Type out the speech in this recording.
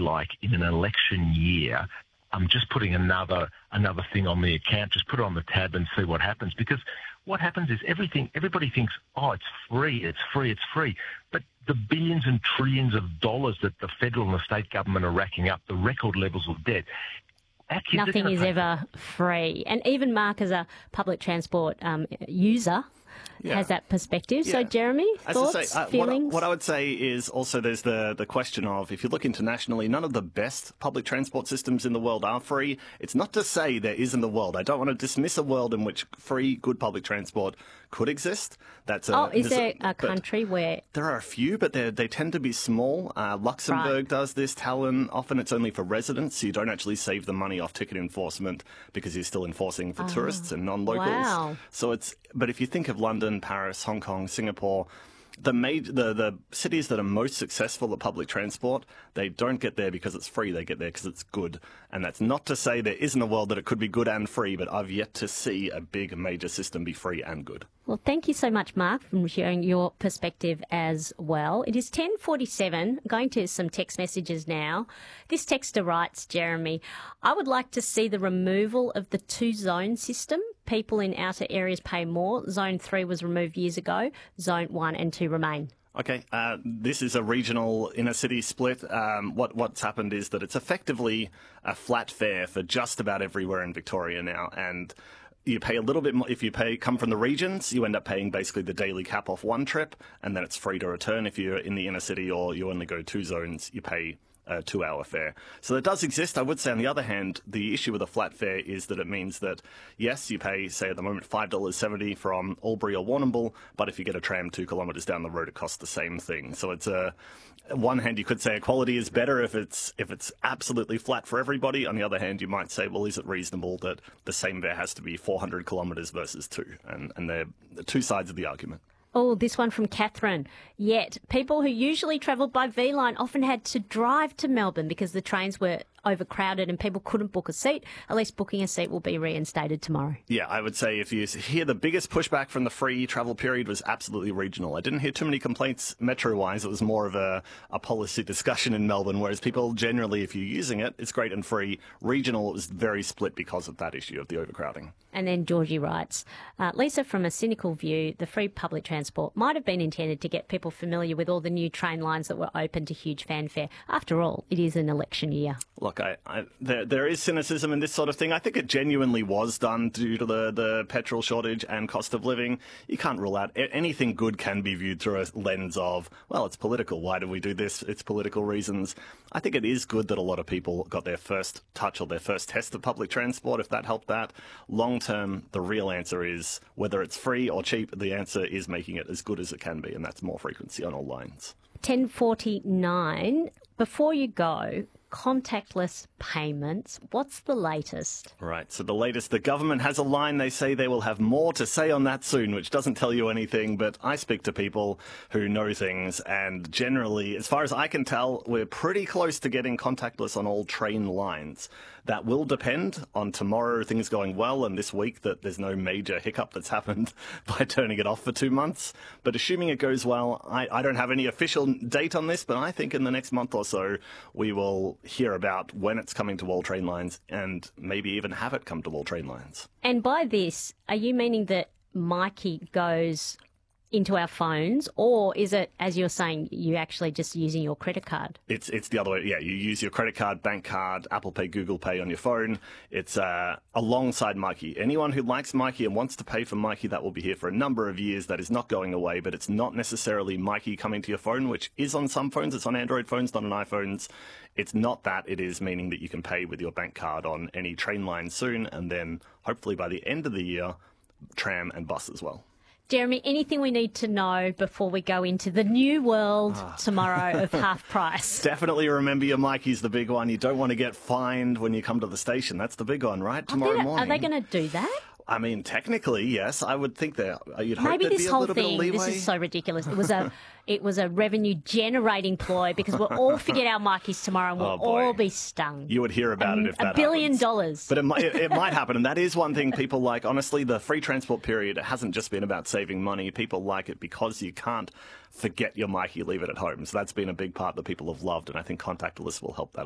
like in an election year, just putting another thing on the account, just put it on the tab and see what happens. Because what happens is everybody thinks, oh, it's free. But the billions and trillions of dollars that the federal and the state government are racking up, the record levels of debt, nothing is ever free. And even Mark, as a public transport user, has that perspective. Yeah. So, Jeremy, thoughts, feelings? What I would say is also there's the question of, if you look internationally, none of the best public transport systems in the world are free. It's not to say there is in the world. I don't want to dismiss a world in which free, good public transport could exist. Is there a country where... There are a few, but they tend to be small. Luxembourg does this, Tallinn. Often it's only for residents, so you don't actually save the money off ticket enforcement because you're still enforcing for tourists and non-locals. Wow. But if you think of London, Paris, Hong Kong, Singapore, the cities that are most successful at public transport, they don't get there because it's free. They get there because it's good. And that's not to say there isn't a world that it could be good and free, but I've yet to see a big major system be free and good. Well, thank you so much, Mark, for sharing your perspective as well. It is 10:47. Going to some text messages now. This texter writes, Jeremy, I would like to see the removal of the two-zone system. People in outer areas pay more. Zone 3 was removed years ago. Zone 1 and 2 remain. Okay, this is a regional inner-city split. What's happened is that it's effectively a flat fare for just about everywhere in Victoria now, and you pay a little bit more. If you come from the regions, you end up paying basically the daily cap off one trip, and then it's free to return. If you're in the inner city or you only go two zones, you pay a 2-hour fare. So it does exist. I would say, on the other hand, the issue with a flat fare is that it means that, yes, you pay, say at the moment, $5.70 from Albury or Warrnambool, but if you get a tram 2 kilometres down the road, it costs the same thing. So it's on one hand, you could say equality is better if it's absolutely flat for everybody. On the other hand, you might say, well, is it reasonable that the same fare has to be 400 kilometres versus 2? And they're the two sides of the argument. Oh, this one from Catherine. Yet, people who usually travelled by V-Line often had to drive to Melbourne because the trains were overcrowded and people couldn't book a seat. At least booking a seat will be reinstated tomorrow. Yeah, I would say if you hear the biggest pushback from the free travel period was absolutely regional. I didn't hear too many complaints metro-wise. It was more of a policy discussion in Melbourne, whereas people generally, if you're using it, it's great and free. Regional, it was very split because of that issue of the overcrowding. And then Georgie writes, Lisa, from a cynical view, the free public transport might have been intended to get people familiar with all the new train lines that were open to huge fanfare. After all, it is an election year. Look, there is cynicism in this sort of thing. I think it genuinely was done due to the petrol shortage and cost of living. You can't rule out anything good can be viewed through a lens of, well, it's political. Why do we do this? It's political reasons. I think it is good that a lot of people got their first touch or their first test of public transport, if that helped that. Long term, the real answer is whether it's free or cheap, the answer is making it as good as it can be, and that's more frequency on all lines. 10:49. Before you go, contactless payments. What's the latest? Right, so the latest, the government has a line. They say they will have more to say on that soon, which doesn't tell you anything, but I speak to people who know things, and generally, as far as I can tell, we're pretty close to getting contactless on all train lines. That will depend on tomorrow, things going well, and this week that there's no major hiccup that's happened by turning it off for 2 months. But assuming it goes well, I don't have any official date on this, but I think in the next month or so, we will hear about when it's coming to all train lines and maybe even have it come to all train lines. And by this, are you meaning that Mikey goes into our phones, or is it, as you're saying, you actually just using your credit card? It's the other way. Yeah, you use your credit card, bank card, Apple Pay, Google Pay on your phone. It's alongside Mikey. Anyone who likes Mikey and wants to pay for Mikey, that will be here for a number of years. That is not going away, but it's not necessarily Mikey coming to your phone, which is on some phones. It's on Android phones, not on iPhones. It's not that. It is meaning that you can pay with your bank card on any train line soon, and then hopefully by the end of the year, tram and bus as well. Jeremy, anything we need to know before we go into the new world tomorrow of half price? Definitely remember your Mikey's the big one. You don't want to get fined when you come to the station. That's the big one, right? Tomorrow morning. Are they going to do that? I mean, technically, yes. I would think that you'd hope maybe there'd this be a whole little bit of thing. leeway. This is so ridiculous. It was a revenue generating ploy because we'll all forget our Mikeys tomorrow and we'll all be stung. You would hear about it if that happens. $1 billion. But it might happen, and that is one thing people like. Honestly, the free transport period hasn't just been about saving money. People like it because you can't forget your Mikey, leave it at home. So that's been a big part that people have loved, and I think contactless will help that.